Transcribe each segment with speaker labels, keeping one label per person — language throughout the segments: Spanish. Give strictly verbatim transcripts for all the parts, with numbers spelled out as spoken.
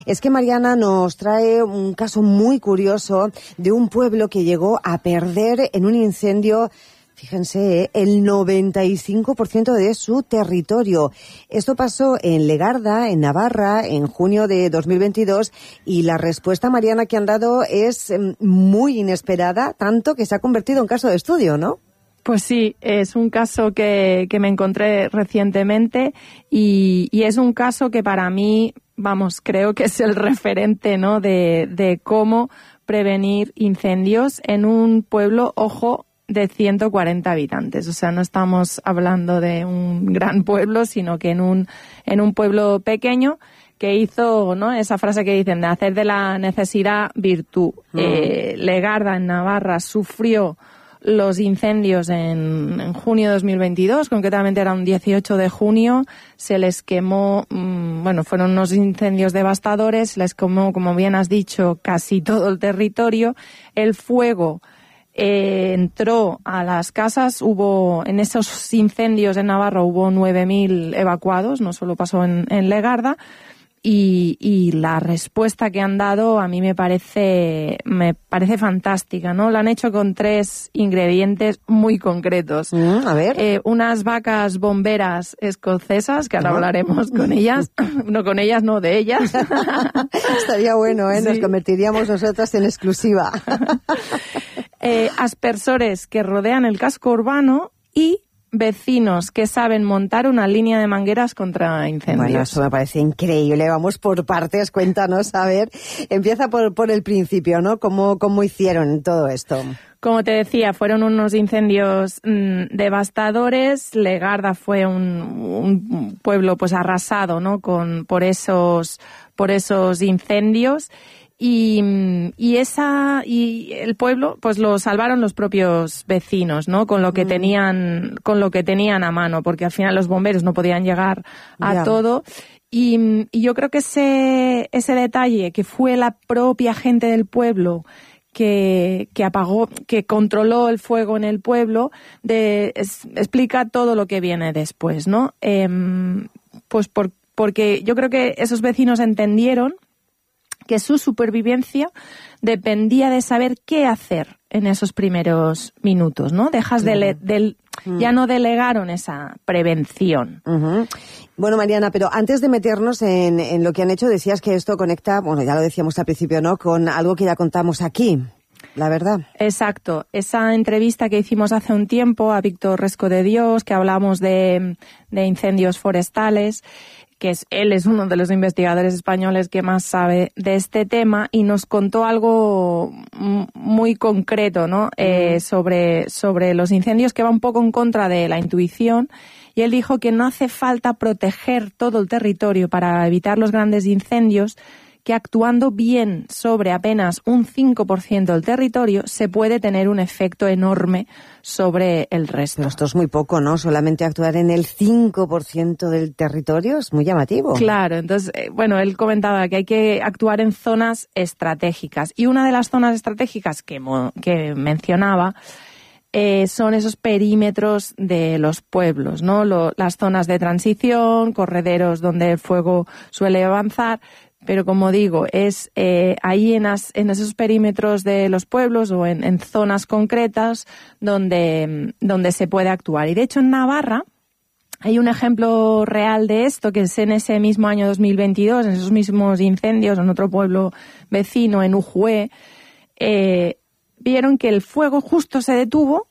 Speaker 1: Es que Mariana nos trae un caso muy curioso de un pueblo que llegó a perder en un incendio, fíjense, el noventa y cinco por ciento de su territorio. Esto pasó en Legarda, en Navarra, en junio de dos mil veintidós, y la respuesta, Mariana, que han dado es muy inesperada, tanto que se ha convertido en caso de estudio, ¿no?
Speaker 2: Pues sí, es un caso que, que me encontré recientemente y, y es un caso que para mí, vamos, creo que es el referente, ¿no?, de, de cómo prevenir incendios en un pueblo, ojo, de ciento cuarenta habitantes. O sea, no estamos hablando de un gran pueblo, sino que en un, en un pueblo pequeño que hizo, ¿no?, esa frase que dicen de hacer de la necesidad virtud. Mm. Eh, Legarda, en Navarra, sufrió los incendios en, en junio de dos mil veintidós, concretamente era un dieciocho de junio, se les quemó, mmm, bueno, fueron unos incendios devastadores, se les quemó, como bien has dicho, casi todo el territorio. El fuego eh, entró a las casas, hubo, en esos incendios en Navarra hubo nueve mil evacuados, no solo pasó en, en Legarda. Y, y la respuesta que han dado a mí me parece me parece fantástica, ¿no? Lo han hecho con tres ingredientes muy concretos.
Speaker 1: Mm, a ver.
Speaker 2: Eh, unas vacas bomberas escocesas, que ahora uh-huh. hablaremos con ellas. No con ellas, no, de ellas.
Speaker 1: Estaría bueno, ¿eh? Sí. Nos convertiríamos nosotras en exclusiva.
Speaker 2: eh, aspersores que rodean el casco urbano y vecinos que saben montar una línea de mangueras contra incendios.
Speaker 1: Bueno, eso me parece increíble. Vamos por partes, cuéntanos, a ver. Empieza por, por el principio, ¿no? ¿Cómo, cómo hicieron todo esto?
Speaker 2: Como te decía, fueron unos incendios mmm, devastadores. Legarda fue un, un pueblo pues arrasado, ¿no?, con por esos por esos incendios. Y, y esa y el pueblo pues lo salvaron los propios vecinos, ¿no?, con lo que tenían con lo que tenían a mano, porque al final los bomberos no podían llegar a yeah. todo. Y, y yo creo que ese ese detalle, que fue la propia gente del pueblo que que apagó, que controló el fuego en el pueblo, de es, explica todo lo que viene después, ¿no? Eh, pues por, porque yo creo que esos vecinos entendieron que su supervivencia dependía de saber qué hacer en esos primeros minutos, ¿no? Dejas de, le, de uh-huh. ya no delegaron esa prevención.
Speaker 1: Uh-huh. Bueno, Mariana, pero antes de meternos en, en lo que han hecho, decías que esto conecta, bueno, ya lo decíamos al principio, ¿no?, con algo que ya contamos aquí, la verdad.
Speaker 2: Exacto. Esa entrevista que hicimos hace un tiempo a Víctor Resco de Dios, que hablamos de, de incendios forestales, que es, él es uno de los investigadores españoles que más sabe de este tema, y nos contó algo muy concreto, ¿no?, eh, sobre, sobre los incendios, que va un poco en contra de la intuición. Y él dijo que no hace falta proteger todo el territorio para evitar los grandes incendios, que actuando bien sobre apenas un cinco por ciento del territorio se puede tener un efecto enorme sobre el resto.
Speaker 1: Pero esto es muy poco, ¿no? Solamente actuar en el cinco por ciento del territorio es muy llamativo.
Speaker 2: Claro, entonces, eh, bueno, él comentaba que hay que actuar en zonas estratégicas. Y una de las zonas estratégicas que, mo- que mencionaba eh, son esos perímetros de los pueblos, ¿no? Lo, las zonas de transición, correderos donde el fuego suele avanzar. Pero como digo, es eh, ahí en, as, en esos perímetros de los pueblos o en, en zonas concretas donde, donde se puede actuar. Y de hecho en Navarra hay un ejemplo real de esto, que es en ese mismo año dos mil veintidós, en esos mismos incendios en otro pueblo vecino, en Ujué, eh, vieron que el fuego justo se detuvo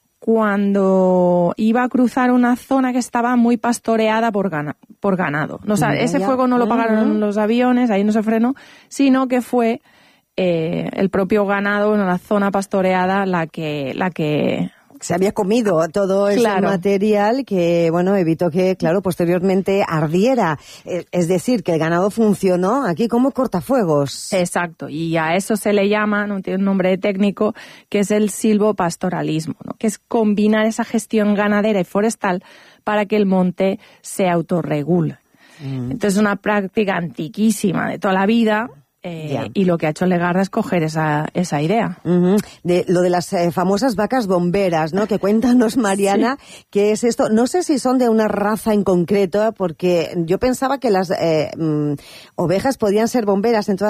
Speaker 2: cuando iba a cruzar una zona que estaba muy pastoreada por, gana, por ganado. O sea, ese fuego no lo pagaron uh-huh. los aviones, ahí no se frenó, sino que fue eh, el propio ganado, bueno, la zona pastoreada la que la que
Speaker 1: se había comido todo ese claro. material que, bueno, evitó que, claro, posteriormente ardiera. Es decir, que el ganado funcionó aquí como cortafuegos.
Speaker 2: Exacto, y a eso se le llama, no tiene un nombre técnico, que es el silvopastoralismo, ¿no?, que es combinar esa gestión ganadera y forestal para que el monte se autorregule. Mm. Entonces, es una práctica antiquísima de toda la vida, Eh, y lo que ha hecho Legarda es coger esa, esa idea.
Speaker 1: Uh-huh. De, lo de las eh, famosas vacas bomberas, ¿no? Que cuéntanos, Mariana, sí. ¿Qué es esto? No sé si son de una raza en concreto, porque yo pensaba que las eh, mm, ovejas podían ser bomberas en todas